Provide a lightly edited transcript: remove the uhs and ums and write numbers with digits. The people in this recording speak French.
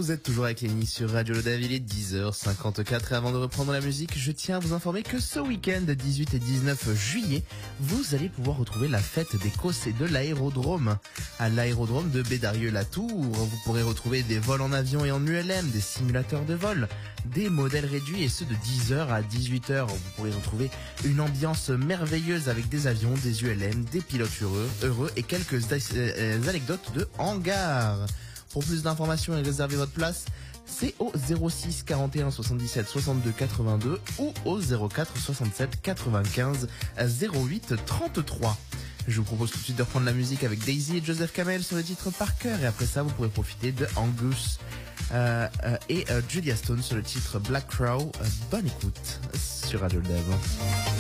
Vous êtes toujours avec Lenny sur Radio Le Dav, il est 10h54 et avant de reprendre la musique, je tiens à vous informer que ce week-end, 18 et 19 juillet, vous allez pouvoir retrouver la fête des Cosses et de l'aérodrome. À l'aérodrome de Bédarieux-la-Tour, vous pourrez retrouver des vols en avion et en ULM, des simulateurs de vol, des modèles réduits et ceux de 10h à 18h. Vous pourrez retrouver une ambiance merveilleuse avec des avions, des ULM, des pilotes heureux et quelques anecdotes de hangar. Pour plus d'informations et réserver votre place, c'est au 06 41 77 62 82 ou au 04 67 95 08 33. Je vous propose tout de suite de reprendre la musique avec Daisy et Joseph Kamel sur le titre Par cœur, et après ça vous pourrez profiter de Angus et Julia Stone sur le titre Black Crow. Bonne écoute sur Radio Le Dav.